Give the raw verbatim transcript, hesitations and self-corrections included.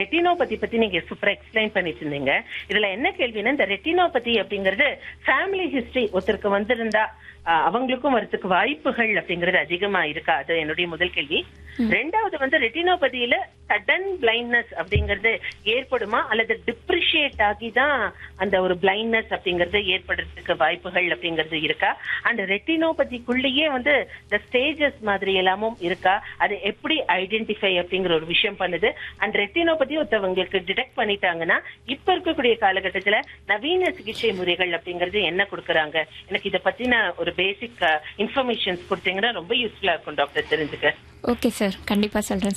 Retinopathy பத்தி நீங்க சூப்பரா எக்ஸ்பிளைன் பண்ணிட்டு இருந்தீங்க. இதுல என்ன கேள்வின்னா, இந்த ரெட்டினோபதி அப்படிங்கிறது ஃபேமிலி ஹிஸ்டரி ஒருத்தருக்கு வந்திருந்தா அவங்களுக்கும் வரதுக்கு வாய்ப்புகள் அப்படிங்கிறது அதிகமா இருக்கா? அது என்னுடைய முதல் கேள்வி. ரெண்டாவது வந்து ரெட்டினோபதியில சடன் பிளைண்ட்னஸ் அப்படிங்கிறது ஏற்படுமா, அல்லது டிப்ரிஷியேட் ஆகிதான் அந்த ஒரு பிளைண்ட்னஸ் அப்படிங்கிறது ஏற்படுறதுக்கு வாய்ப்புகள் அப்படிங்கிறது இருக்கா? அண்ட் ரெட்டினோபதிக்குள்ளேயே வந்து இந்த ஸ்டேஜஸ் மாதிரி எல்லாமும் இருக்கா? அது எப்படி ஐடென்டிஃபை அப்படிங்கிற ஒரு விஷயம் பண்ணுது? அண்ட் ரெட்டினோபதி ஒருத்தவங்களுக்கு டிடெக்ட் பண்ணிட்டாங்கன்னா இப்ப இருக்கக்கூடிய காலகட்டத்துல நவீன சிகிச்சை முறைகள் அப்படிங்கிறது என்ன கொடுக்கறாங்க? எனக்கு இதை பத்தின ஒரு பேசிக் இன்ஃபர்மேஷன்ஸ் கொடுத்தீங்கன்னா ரொம்ப யூஸ்ஃபுல்லா இருக்கும் டாக்டர், தெரிஞ்சுக்க. ஓகே சார், கண்டிப்பா சொல்றேன்.